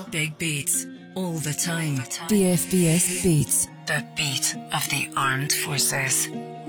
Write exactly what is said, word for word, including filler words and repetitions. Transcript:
Big beats, all the time. D F B S Beats. The beat of the armed forces.